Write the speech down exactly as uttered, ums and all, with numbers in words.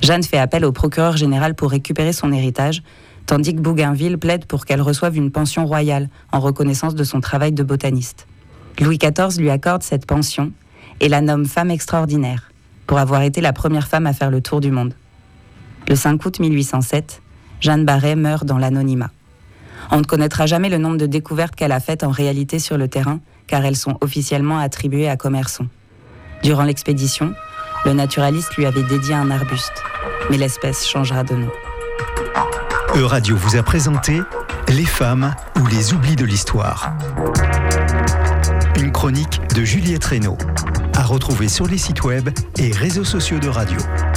Jeanne fait appel au procureur général pour récupérer son héritage, tandis que Bougainville plaide pour qu'elle reçoive une pension royale en reconnaissance de son travail de botaniste. Louis quatorze lui accorde cette pension et la nomme femme extraordinaire, pour avoir été la première femme à faire le tour du monde. Le cinq août mille huit cent sept, Jeanne Barret meurt dans l'anonymat. On ne connaîtra jamais le nombre de découvertes qu'elle a faites en réalité sur le terrain, car elles sont officiellement attribuées à Commerson. Durant l'expédition, le naturaliste lui avait dédié un arbuste, mais l'espèce changera de nom. Euradio vous a présenté Les femmes ou les oublis de l'histoire. Une chronique de Juliette Reynaud, à retrouver sur les sites web et réseaux sociaux de Radio.